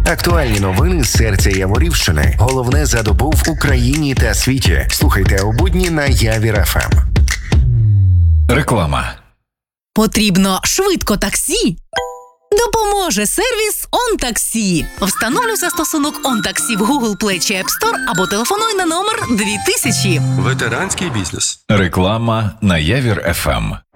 Актуальні новини з серця Яворівщини. Головне за добу в Україні та світі. Слухайте у будні на Явір ФМ. Реклама. Потрібно швидко таксі? Допоможе сервіс OnTaxi. Встановлюй застосунок OnTaxi в Google Play чи App Store або телефонуй на номер 2000. Ветеранський бізнес. Реклама на Явір ФМ.